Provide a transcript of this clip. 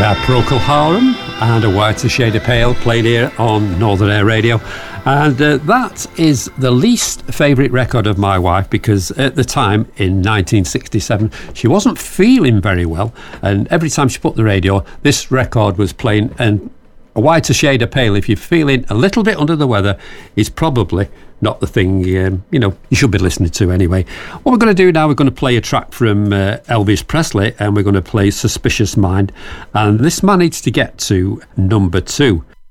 had Procol Harum and A Whiter Shade of Pale played here on Northern Air Radio. And that is the least favourite record of my wife, because at the time, in 1967, she wasn't feeling very well. And every time she put the radio, this record was playing. And A Whiter Shade of Pale, if you're feeling a little bit under the weather, is probably not the thing, you should be listening to anyway. What we're going to do now, we're going to play a track from Elvis Presley, and we're going to play Suspicious Mind. And this managed to get to number 2.